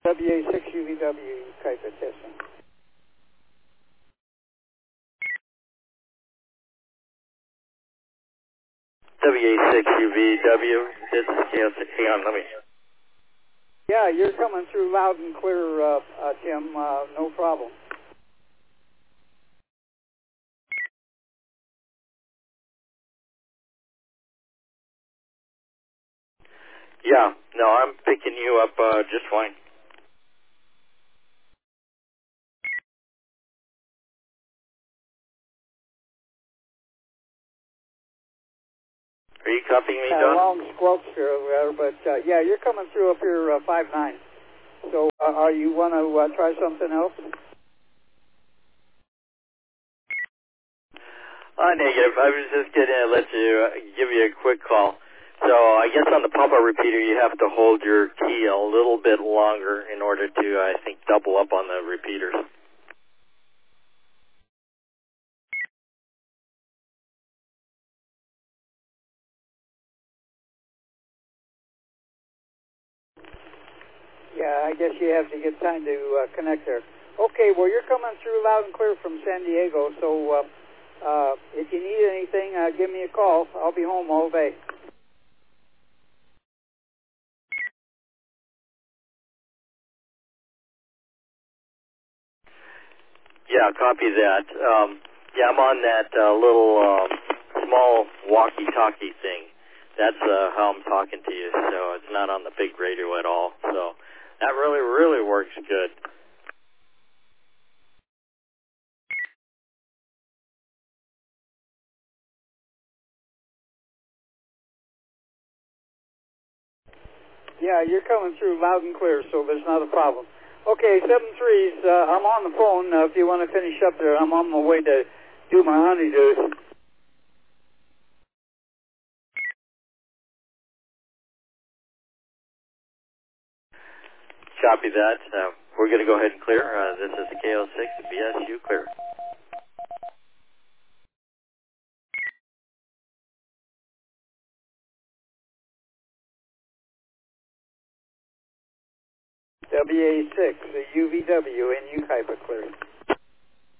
WA6 UVW, Kuiper testing. WA6 UVW, this is KO6. Hang on, let me. Yeah, you're coming through loud and clear, Tim, no problem. Yeah, no, I'm picking you up just fine. Are you copying me, Don? Long squelch there, but yeah, you're coming through up here 5-9. So are you want to try something else? Negative. I was just going to let you give you a quick call. So I guess on the pop-up repeater, you have to hold your key a little bit longer in order to, I think, double up on the repeaters. Yeah, I guess you have to get time to connect there. Okay, well, you're coming through loud and clear from San Diego, so if you need anything, give me a call. I'll be home all day. Yeah, copy that. Yeah, I'm on that little small walkie-talkie thing. That's how I'm talking to you, so it's not on the big radio at all. So that really works good. Yeah, you're coming through loud and clear, so there's not a problem. Okay, 7-3s, I'm on the phone. If you want to finish up there, I'm on my way to do my honeydews. Copy that. We're going to go ahead and clear. This is the KO6 BSU clear. WA6, the UVW, and you Kuiper clear.